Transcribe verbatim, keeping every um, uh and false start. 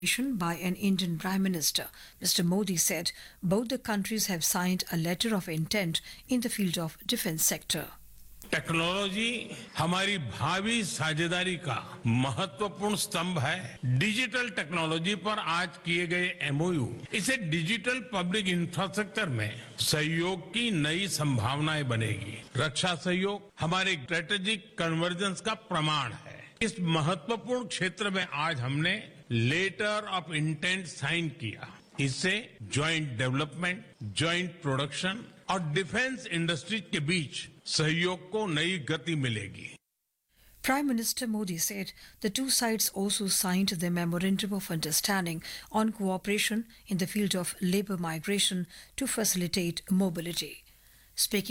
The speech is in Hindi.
by an Indian Prime Minister. Mister Modi said both the countries have signed a letter of intent in the field of defense sector. Technology हमारी भावी साझेदारी का महत्वपूर्ण स्तंभ है। डिजिटल टेक्नोलॉजी पर आज किए गए एमओयू इसे डिजिटल पब्लिक इंफ्रास्ट्रक्चर में सहयोग की नई संभावनाएं बनेगी। रक्षा सहयोग हमारे स्ट्रेटेजिक कन्वर्जेंस का प्रमाण है। इस महत्वपूर्ण क्षेत्र में आज हमने लेटर ऑफ इंटेंट साइन किया। इससे ज्वाइंट डेवलपमेंट, ज्वाइंट प्रोडक्शन और डिफेंस इंडस्ट्रीज के बीच सहयोग को नई गति मिलेगी। Prime Minister Modi said the two sides also signed the Memorandum of Understanding on cooperation in the field of labour migration to facilitate mobility. Speaking